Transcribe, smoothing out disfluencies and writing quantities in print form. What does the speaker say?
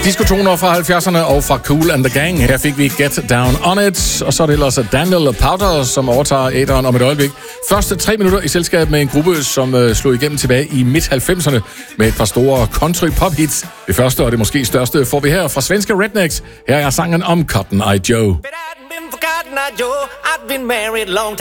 Diskotoner fra 70'erne og fra Kool and the Gang. Her fik vi Get Down On It, og så er det ellers Daniel Powter, som overtager æteren om et øjeblik. Første 3 minutter i selskab med en gruppe, som slog igennem tilbage i midt-90'erne med et par store country-pop-hits. Det første og det måske største får vi her fra svenske Rednecks. Her er sangen om Cotton Eye Joe. I've been married long